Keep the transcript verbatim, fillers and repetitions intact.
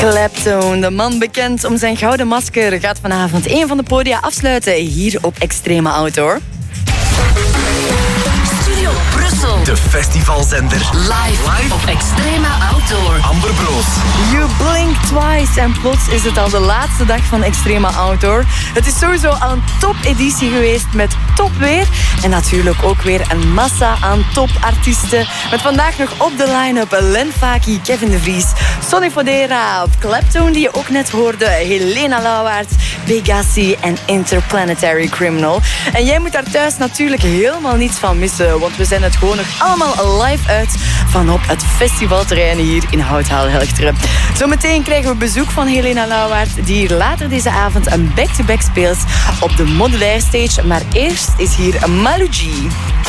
Clapton, de man bekend om zijn gouden masker, gaat vanavond een van de podia afsluiten hier op Extreme Outdoor. Studio Brussel. De festivalzender. Live, Live op Extreme Outdoor. Amber Broos. You blink twice en plots is het al de laatste dag van Extreme Outdoor. Het is sowieso al een topeditie geweest met topweer. En natuurlijk ook weer een massa aan topartiesten. Met vandaag nog op de line-up Len Faki, Kevin de Vries, Sonny Fodera, Clapton die je ook net hoorde, Helena Lauwaerts, Pegassi en Interplanetary Criminal. En jij moet daar thuis natuurlijk helemaal niets van missen, want we zijn het gewoon nog allemaal live uit vanop het festivalterrein hier in Houthal-Helchteren. Zometeen krijgen we bezoek van Helena Lauwaerts, die hier later deze avond een back-to-back speelt op de Modulaire Stage. Maar eerst is hier Malou G.